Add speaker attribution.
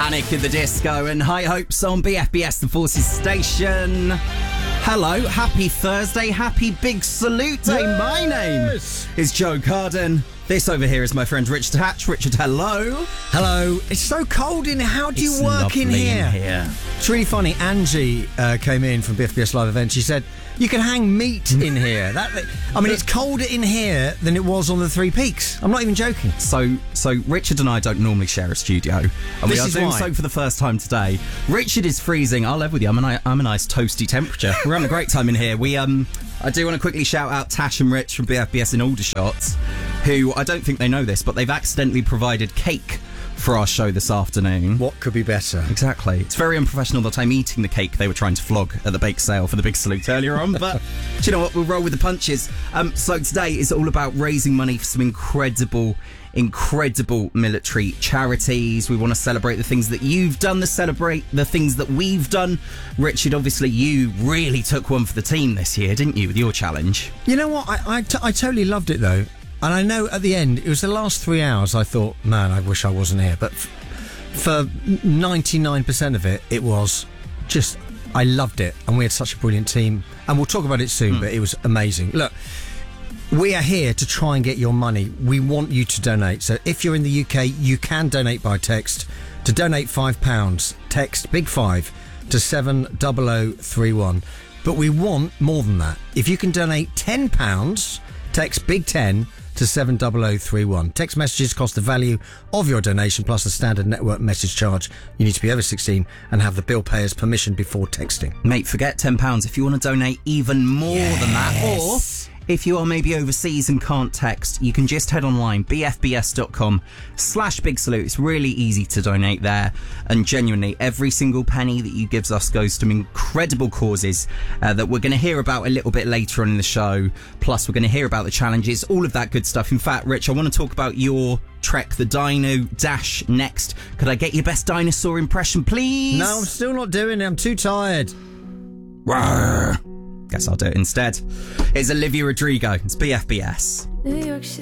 Speaker 1: Panic at the Disco and High Hopes on BFBS, the Forces station. Hello, happy Thursday, happy big salute day. My name is Joe Carden. This over here is my friend Richard Hatch. Richard, hello.
Speaker 2: Hello. It's so cold in here. How do you work in
Speaker 1: lovely
Speaker 2: here? It's really funny. Angie came in from BFBS Live event. She said, you can hang meat in here. It's colder in here than it was on the Three Peaks. I'm not even joking.
Speaker 1: So Richard and I don't normally share a studio, and we are doing so for the first time today. Richard is freezing. I'll live with you. I'm a nice toasty temperature. We're having a great time in here. I do want to quickly shout out Tash and Rich from BFBS in Aldershot, who I don't think they know this, but they've accidentally provided cake for our show this afternoon.
Speaker 2: What could be better?
Speaker 1: Exactly. It's very unprofessional that I'm eating the cake they were trying to flog at the bake sale for the big salute earlier on, but do you know what? We'll roll with the punches. So today is all about raising money for some incredible military charities. We want to celebrate the things that you've done, celebrate the things that we've done. Richard, obviously you really took one for the team this year, didn't you, with your challenge?
Speaker 2: You know what? I totally loved it, though. And I know at the end, it was the last 3 hours, I thought, man, I wish I wasn't here. But for 99% of it, it was just, I loved it. And we had such a brilliant team. And we'll talk about it soon, but it was amazing. Look, we are here to try and get your money. We want you to donate. So if you're in the UK, you can donate by text. To donate £5, text Big 5 to 70031. But we want more than that. If you can donate £10, text Big 10 to 70031. Text messages cost the value of your donation plus the standard network message charge. You need to be over 16 and have the bill payer's permission before texting.
Speaker 1: Mate, forget £10. If you want to donate even more than that, or if you are maybe overseas and can't text, you can just head online, bfbs.com/big salute. It's really easy to donate there. And genuinely, every single penny that you gives us goes to incredible causes that we're going to hear about a little bit later on in the show. Plus, we're going to hear about the challenges, all of that good stuff. In fact, Rich, I want to talk about your Trek the Dino Dash next. Could I get your best dinosaur impression, please?
Speaker 2: No, I'm still not doing it. I'm too tired.
Speaker 1: Rawr. Guess I'll do it instead. It's Olivia Rodrigo. It's BFBS.
Speaker 3: New York City.